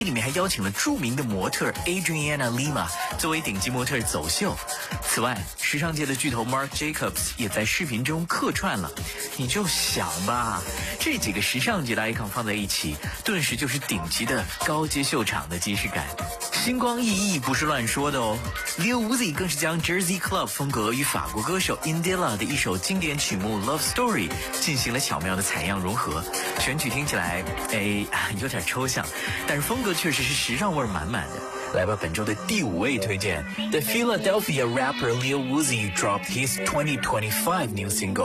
里面还邀请了著名的模特 Adriana Lima 作为顶级模特走秀。此外，时尚界的巨头 Marc Jacobs 也在视频中客串了。你就想吧，这几个时尚界的 icon 放在一起，顿时就是顶级的高阶秀场的即视感。星光熠熠不是乱说的哦。Lil Uzi 更是将 Jersey Club 风格与法国歌手 Indila 的一首经典曲目 Love Story 进行了巧妙的采样融合。全曲听起来有点抽象，但是风格确实是时尚味满满的。来吧，本周的第5位推荐 The Philadelphia rapper Lil Uzi dropped his 2025 new single